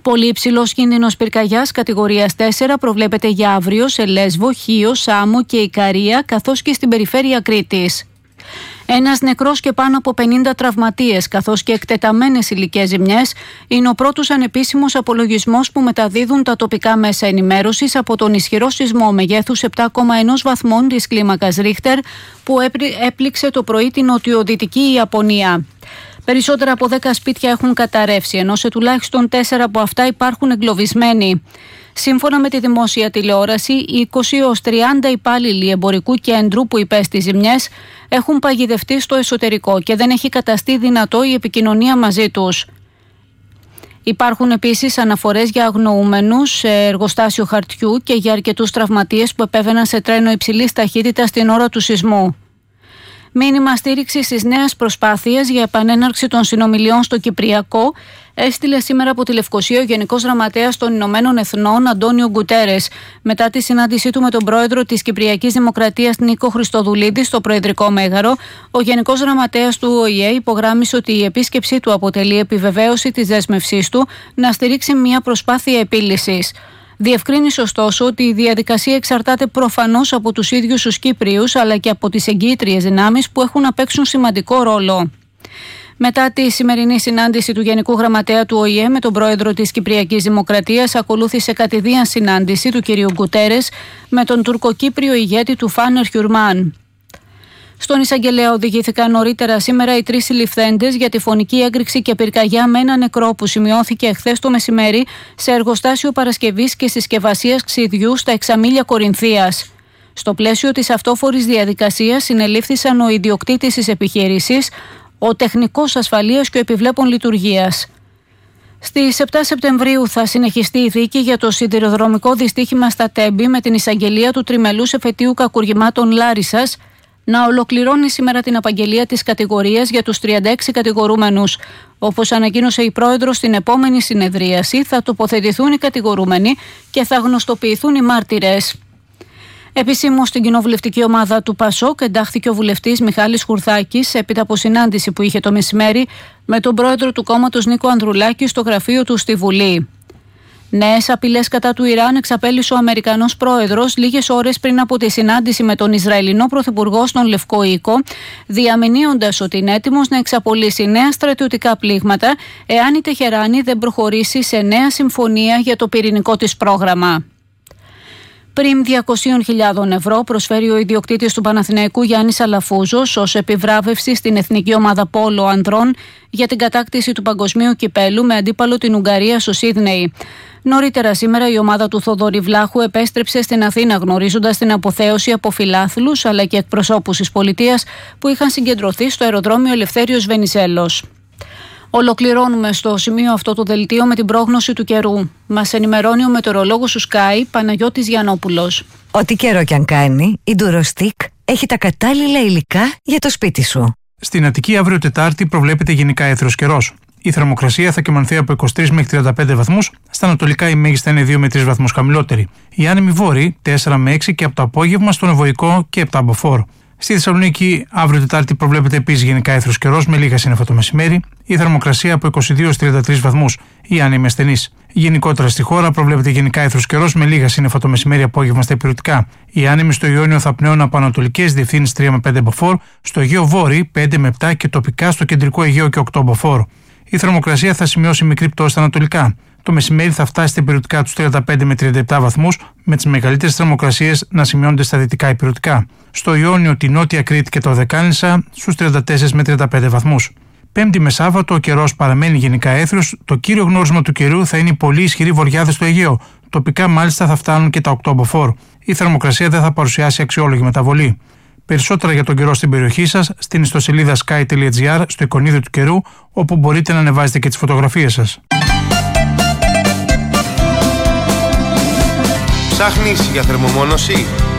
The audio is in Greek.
Πολύ υψηλός κίνδυνος πυρκαγιάς κατηγορίας 4 προβλέπεται για αύριο σε Λέσβο, Χίο, Σάμο και Ικαρία, καθώς και στην περιφέρεια Κρήτης. Ένας νεκρός και πάνω από 50 τραυματίες, καθώς και εκτεταμένες υλικές ζημιές, είναι ο πρώτος ανεπίσημος απολογισμός που μεταδίδουν τα τοπικά μέσα ενημέρωσης από τον ισχυρό σεισμό μεγέθους 7,1 βαθμών της κλίμακας Ρίχτερ που έπληξε το πρωί την νοτιοδυτική Ιαπωνία. Περισσότερα από 10 σπίτια έχουν καταρρεύσει, ενώ σε τουλάχιστον 4 από αυτά υπάρχουν εγκλωβισμένοι. Σύμφωνα με τη δημόσια τηλεόραση, 20 έως 30 υπάλληλοι εμπορικού κέντρου που υπέστη ζημιές έχουν παγιδευτεί στο εσωτερικό και δεν έχει καταστεί δυνατό η επικοινωνία μαζί τους. Υπάρχουν επίσης αναφορές για αγνοούμενους σε εργοστάσιο χαρτιού και για αρκετούς τραυματίες που επέβαιναν σε τρένο υψηλής ταχύτητας την ώρα του σεισμού. Μήνυμα στήριξη στις νέες προσπάθειες για επανέναρξη των συνομιλιών στο Κυπριακό έστειλε σήμερα από τη Λευκοσία ο Γενικός Γραμματέας των Ηνωμένων Εθνών Αντώνιο Γκουτέρες μετά τη συνάντησή του με τον πρόεδρο της Κυπριακής Δημοκρατίας Νίκο Χριστοδουλίδη στο Προεδρικό Μέγαρο. Ο Γενικός Γραμματέας του ΟΗΕ υπογράμμισε ότι η επίσκεψή του αποτελεί επιβεβαίωση της δέσμευσής του να στηρίξει μια προσπάθεια επίλυσης. Διευκρίνησε ωστόσο ότι η διαδικασία εξαρτάται προφανώς από τους ίδιους τους Κύπριους αλλά και από τις εγκύτριες δυνάμεις που έχουν να παίξουν σημαντικό ρόλο. Μετά τη σημερινή συνάντηση του Γενικού Γραμματέα του ΟΗΕ με τον πρόεδρο της Κυπριακής Δημοκρατίας, ακολούθησε κατηδίαν συνάντηση του κ. Γκουτέρες με τον τουρκοκύπριο ηγέτη του Φάνερ Χιουρμάν. Στον εισαγγελέα οδηγήθηκαν νωρίτερα σήμερα οι 3 συλληφθέντες για τη φωνική έκρηξη και πυρκαγιά με ένα νεκρό που σημειώθηκε εχθές το μεσημέρι σε εργοστάσιο παρασκευής και συσκευασίας ξυδιού στα Εξαμήλια Κορινθίας. Στο πλαίσιο της αυτόφορης διαδικασίας συνελήφθησαν ο ιδιοκτήτης της επιχείρησης, ο τεχνικός ασφαλείας και ο επιβλέπων λειτουργίας. Στις 7 Σεπτεμβρίου θα συνεχιστεί η δίκη για το σιδηροδρομικό δυστύχημα στα Τέμπη με την εισαγγελία του τριμελούς εφετείου κακουργημάτων Λάρισσας να ολοκληρώνει σήμερα την απαγγελία της κατηγορίας για τους 36 κατηγορούμενους. Όπως ανακοίνωσε η πρόεδρος, στην επόμενη συνεδρίαση θα τοποθετηθούν οι κατηγορούμενοι και θα γνωστοποιηθούν οι μάρτυρες. Επισήμως στην κοινοβουλευτική ομάδα του ΠΑΣΟΚ εντάχθηκε ο βουλευτής Μιχάλης Χουρθάκης έπειτα από συνάντηση που είχε το μεσημέρι με τον πρόεδρο του κόμματος Νίκο Ανδρουλάκη στο γραφείο του στη Βουλή. Νέες απειλές κατά του Ιράν εξαπέλυσε ο Αμερικανός πρόεδρος λίγες ώρες πριν από τη συνάντηση με τον Ισραηλινό πρωθυπουργό στον Λευκό Οίκο, διαμηνύοντας ότι είναι έτοιμος να εξαπολύσει νέα στρατιωτικά πλήγματα εάν η Τεχεράνη δεν προχωρήσει σε νέα συμφωνία για το πυρηνικό της πρόγραμμα. Πριν 200.000 ευρώ προσφέρει ο ιδιοκτήτης του Παναθηναϊκού Γιάννης Αλαφούζος ως επιβράβευση στην Εθνική Ομάδα Πόλο Ανδρών για την κατάκτηση του παγκοσμίου κυπέλου με αντίπαλο την Ουγγαρία στο Σίδνεϊ. Νωρίτερα σήμερα η ομάδα του Θοδωρή Βλάχου επέστρεψε στην Αθήνα γνωρίζοντας την αποθέωση από φιλάθλους αλλά και εκπροσώπους της πολιτείας που είχαν συγκεντρωθεί στο αεροδρόμιο Ελευθέριος Βενιζέλος. Ολοκληρώνουμε στο σημείο αυτό το δελτίο με την πρόγνωση του καιρού. Μας ενημερώνει ο μετεωρολόγος του Sky, Παναγιώτης Γιαννόπουλος. Ό,τι καιρό κι αν κάνει, η Durostick έχει τα κατάλληλα υλικά για το σπίτι σου. Στην Αττική αύριο Τετάρτη προβλέπεται γενικά έθρος καιρός. Η θερμοκρασία θα κυμανθεί από 23 μέχρι 35 βαθμούς, στα ανατολικά η μέγιστα είναι 2 με 3 βαθμούς χαμηλότερη. Οι άνεμοι βόρειοι 4 με 6 και από το απόγευμα στον Ευωικό και 7 από φόρ. Στη Θεσσαλονίκη, αύριο Τετάρτη προβλέπεται επίσης γενικά έθρος καιρός με λίγα σύννεφα το μεσημέρι. Η θερμοκρασία από 22 έως 33 βαθμούς, οι άνεμοι ασθενείς. Γενικότερα στη χώρα προβλέπεται γενικά έθρος καιρός με λίγα σύννεφα το μεσημέρι απόγευμα στα ηπειρωτικά. Οι άνεμοι στο Ιόνιο θα πνέουν από ανατολικές διευθύνσεις 3 με 5 από φόρ, στο Αιγαίο Βόρειο 5 με 7 και τοπικά στο κεντρικό Αιγαίο και 8 από φόρ. Η θερμοκρασία θα σημειώσει μικρή πτώση στα ανατολικά. Το μεσημέρι θα φτάσει στα ηπειρωτικά τους 35 με 37 βαθμούς, με τις μεγαλύτερες θερμοκρασίες να σημειώνονται στα δυτικά ηπειρωτικά. Στο Ιόνιο, τη Νότια Κρήτη και το Δεκάλινσα στους 34 με 35 βαθμούς. Πέμπτη με Σάββατο ο καιρός παραμένει γενικά έθριος. Το κύριο γνώρισμα του καιρού θα είναι οι πολύ ισχυροί βορειάδες στο Αιγαίο. Τοπικά μάλιστα θα φτάνουν και τα 8 από φόρ. Η θερμοκρασία δεν θα παρουσιάσει αξιόλογη μεταβολή. Περισσότερα για τον καιρό στην περιοχή σας στην ιστοσελίδα sky.gr στο εικονίδιο του καιρού, όπου μπορείτε να ανεβάζετε και τις φωτογραφίες σας. Ψάχνεις για θερμομόνωση?